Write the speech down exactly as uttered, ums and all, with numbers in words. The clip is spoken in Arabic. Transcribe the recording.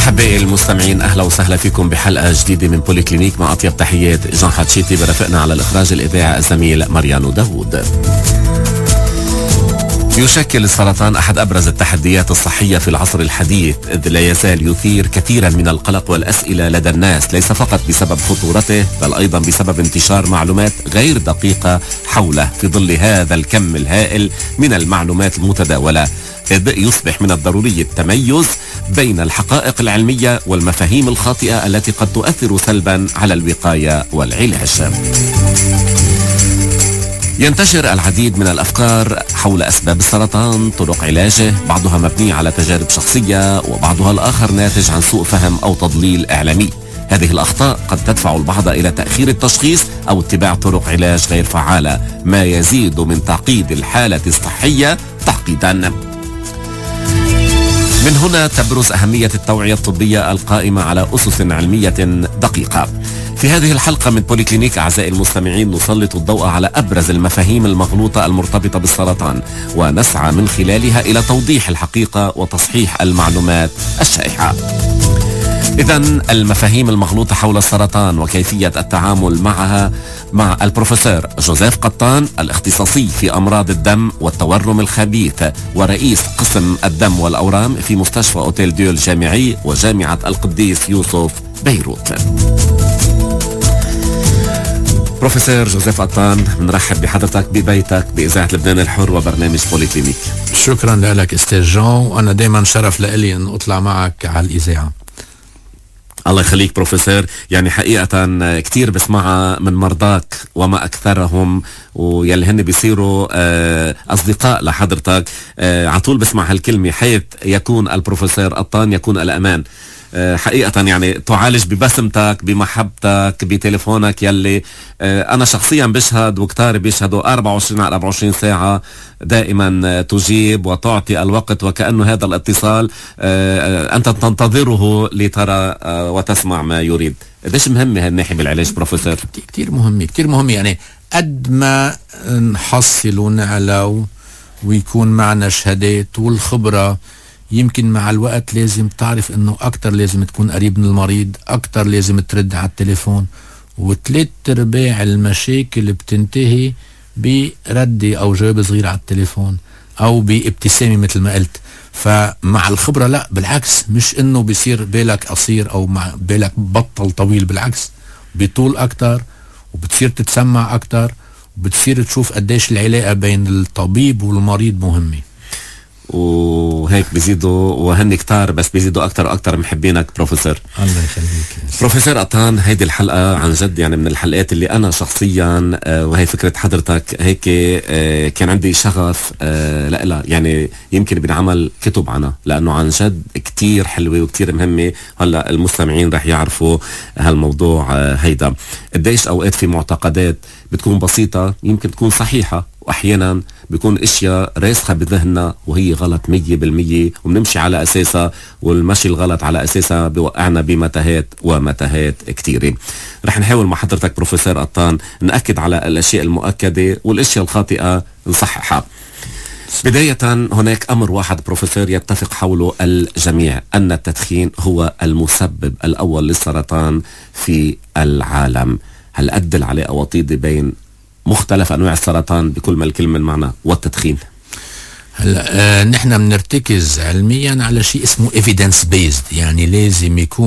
أحبائي المستمعين، أهلا وسهلا فيكم بحلقة جديدة من بوليكلينيك مع أطيب تحيات جان حاتشيتي، برفقنا على الإخراج الإذاعي الزميل ماريانو داوود. يشكل السرطان أحد أبرز التحديات الصحية في العصر الحديث، إذ لا يزال يثير كثيرا من القلق والأسئلة لدى الناس، ليس فقط بسبب خطورته بل أيضا بسبب انتشار معلومات غير دقيقة حوله في ظل هذا الكم الهائل من المعلومات المتداولة، إذ يصبح من الضروري التميز بين الحقائق العلمية والمفاهيم الخاطئة التي قد تؤثر سلبا على الوقاية والعلاج. ينتشر العديد من الأفكار حول أسباب السرطان، طرق علاجه، بعضها مبني على تجارب شخصية وبعضها الآخر ناتج عن سوء فهم أو تضليل إعلامي. هذه الأخطاء قد تدفع البعض إلى تأخير التشخيص أو اتباع طرق علاج غير فعالة، ما يزيد من تعقيد الحالة الصحية تعقيدا. من هنا تبرز أهمية التوعية الطبية القائمة على أسس علمية دقيقة. في هذه الحلقة من بوليكلينيك أعزائي المستمعين نسلط الضوء على أبرز المفاهيم المغلوطة المرتبطة بالسرطان، ونسعى من خلالها إلى توضيح الحقيقة وتصحيح المعلومات الشائعة. إذن المفاهيم المغلوطة حول السرطان وكيفية التعامل معها مع البروفيسور جوزيف قطان، الاختصاصي في أمراض الدم والتورم الخبيث ورئيس قسم الدم والأورام في مستشفى أوتيل ديو الجامعي وجامعة القديس يوسف بيروت. بروفيسور جوزيف قطان، بنرحب بحضرتك ببيتك بإذاعة لبنان الحر وبرنامج بوليكلينيك. شكرا لك استاذ جان، وأنا دايما شرف لي أن أطلع معك على الإذاعة. الله يخليك بروفيسور، يعني حقيقة كتير بسمعها من مرضاك وما أكثرهم ويلي هن بيصيروا أصدقاء لحضرتك، عطول بسمع هالكلمة، حيث يكون البروفيسور قطان يكون الأمان. حقيقة يعني تعالج ببسمتك، بمحبتك، بتليفونك يلي أنا شخصيا بشهد وكتار بيشهدوا أربعة وعشرين على أربعة وعشرين ساعة دائما تجيب وتعطي الوقت، وكأنه هذا الاتصال أنت تنتظره لترى وتسمع ما يريد. قديش مهمة هالناحية بالعلاج بروفيسور؟ كتير مهمة، كتير مهمة. يعني قد ما نحصل ونعلو ويكون معنا شهادات والخبرة، يمكن مع الوقت لازم تعرف انه اكتر لازم تكون قريب من المريض، اكتر لازم ترد على التليفون، وثلاث ارباع المشاكل بتنتهي بردة او جواب صغير على التليفون او بابتسامة مثل ما قلت. فمع الخبرة لا، بالعكس، مش انه بيصير بالك قصير او مع بالك بطل طويل، بالعكس بيطول اكتر وبتصير تتسمع اكتر وبتصير تشوف قديش العلاقة بين الطبيب والمريض مهمة. وهيك بيزيدوا وهن كتار، بس بيزيدوا اكتر واكتر محبينك بروفيسور. الله يخليك بروفيسور قطان. هيدي الحلقة عن جد يعني من الحلقات اللي انا شخصيا آه وهي فكرة حضرتك هيك آه كان عندي شغف آه لا لا يعني يمكن بنعمل كتب عنها، لانه عن جد كتير حلوة وكتير مهمة. هلا المستمعين رح يعرفوا هالموضوع آه هيدا. قديش اوقات في معتقدات بتكون بسيطة يمكن تكون صحيحة، واحيانا بيكون اشياء راسخة بذهننا وهي غلط مية بالمية، وبنمشي على اساسها، والمشي الغلط على اساسها بيوقعنا بمتاهات ومتاهات كتيرة. رح نحاول مع حضرتك بروفيسور قطان نأكد على الاشياء المؤكدة والاشياء الخاطئة نصححها. بداية هناك امر واحد بروفيسور يتفق حوله الجميع، ان التدخين هو المسبب الاول للسرطان في العالم. هل أدى العلاقة وطيدة بين مختلف أنواع السرطان بكل ما الكلمة المعنى والتدخين؟ هلا آه نحن بنرتكز علميا على شيء اسمه evidence based، يعني لازم يكون